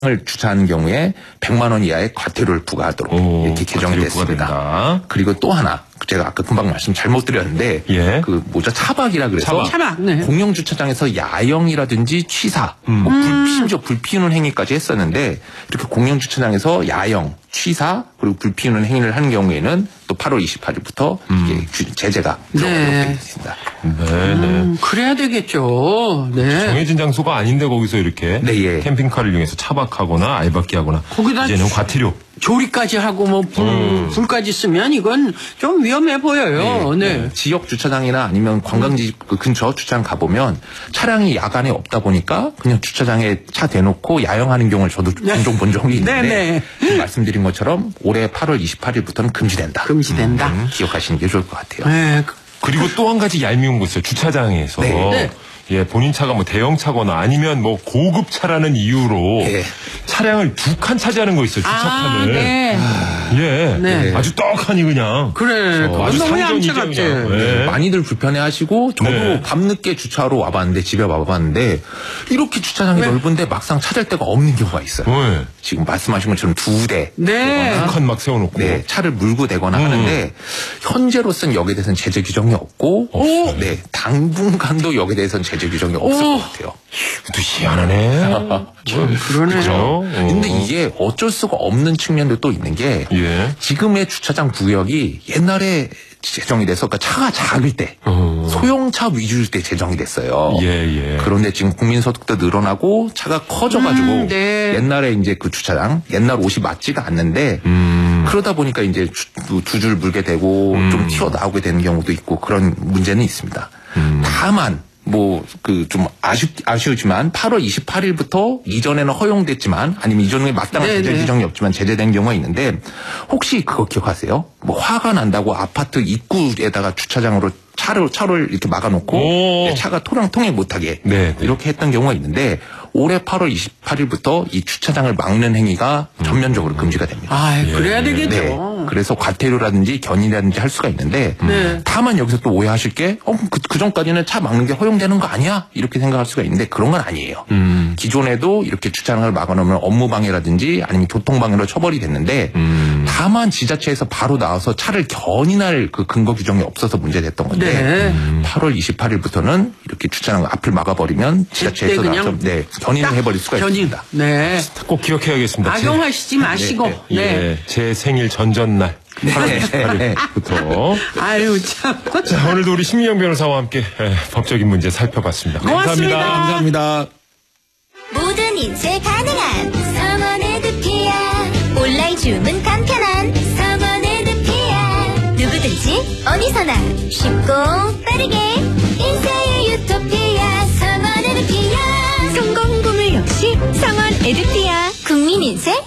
을 주차하는 경우에 100만 원 이하의 과태료를 부과하도록 이렇게 개정이 됐습니다. 그리고 또 하나 제가 아까 금방 말씀 잘못 드렸는데 예. 그 뭐죠 차박이라 그래서 차박. 네. 공영 주차장에서 야영이라든지 취사, 심지어 불 피우는 행위까지 했었는데 이렇게 공영 주차장에서 야영, 취사 그리고 불 피우는 행위를 하는 경우에는 또 8월 28일부터 이게 제재가 들어가도록 되어 있습니다. 네. 그래야 되겠죠. 네. 정해진 장소가 아닌데 거기서 이렇게 네, 예. 캠핑카를 이용해서 차박하거나 알박기하거나 거기다 이제는 과태료. 조리까지 하고 뭐 불까지 쓰면 이건 좀 위험해 보여요. 네. 지역 주차장이나 아니면 관광지 그 근처 주차장 가보면 차량이 야간에 없다 보니까 그냥 주차장에 차 대놓고 야영하는 경우를 저도 종종 본 적이 있는데 지금 말씀드린 것처럼 올해 8월 28일부터는 금지된다. 금지된다. 기억하시는 게 좋을 것 같아요. 네. 그리고 또 한 가지 얄미운 거 있어요. 주차장에서. 네. 예, 본인 차가 뭐 대형 차거나 아니면 뭐 고급 차라는 이유로 차량을 2칸 차지하는 거 있어요. 주차칸을. 네. 예. 네. 아주 떡하니 그냥. 그래. 아주 너무 얌체 상전이죠, 같지. 그냥. 예. 많이들 불편해하시고 저도 밤늦게 주차하러 와봤는데 집에 와봤는데 이렇게 주차장이 넓은데 막상 찾을 데가 없는 경우가 있어요. 네. 지금 말씀하신 것처럼 2대 네. 2칸 막 세워놓고. 네, 차를 물고 대거나 하는데 현재로서는 여기에 대해서는 제재 규정이 없고 네, 당분간도 여기에 대해서는 제재 규정이 없을 것 같아요. 또 희한하네. 그러네요. 근데 이게 어쩔 수가 없는 측면도 또 있는 게 예. 지금의 주차장 구역이 옛날에 제정이 돼서 그러니까 차가 작을 때 소형차 위주일 때 제정이 됐어요. 예. 그런데 지금 국민소득도 늘어나고 차가 커져가지고 네. 옛날에 이제 그 주차장 옛날 옷이 맞지가 않는데 그러다 보니까 이제 두 줄 물게 되고 좀 튀어나오게 되는 경우도 있고 그런 문제는 있습니다. 다만 뭐 그 좀 아쉬우지만 8월 28일부터 이전에는 허용됐지만 아니면 이전에 마땅한 제재 규정이 없지만 제재된 경우가 있는데 혹시 그거 기억하세요? 뭐 화가 난다고 아파트 입구에다가 주차장으로 차를 이렇게 막아놓고 차가 통행 못하게 이렇게 했던 경우가 있는데 올해 8월 28일부터 이 주차장을 막는 행위가 전면적으로 금지가 됩니다. 아, 그래야 되겠죠. 네. 그래서 과태료라든지 견인이라든지 할 수가 있는데 다만 여기서 또 오해하실 게 그 전까지는 차 막는 게 허용되는 거 아니야? 이렇게 생각할 수가 있는데 그런 건 아니에요. 기존에도 이렇게 주차장을 막아놓으면 업무방해라든지 아니면 교통방해로 처벌이 됐는데 다만 지자체에서 바로 나와서 차를 견인할 그 근거 규정이 없어서 문제됐던 건데 8월 28일부터는 이렇게 주차장 앞을 막아버리면 지자체에서 나와서 견인을 해버릴 수가 있습니다. 네. 꼭 기억해야겠습니다. 악용하시지 마시고. 예, 제 생일 전전날 8월 28일부터. 아유 참. 자, 오늘도 우리 심미영 변호사와 함께 법적인 문제 살펴봤습니다. 고맙습니다. 감사합니다. 모든 인쇄 가능한 성원 에드피아. 온라인 주문 간편한 성원 에드피아. 누구든지 어디서나 쉽고 빠르게 인쇄의 유토피아 성원 에드피아. 성공 보물 역시 성원 에드피아. 국민인쇄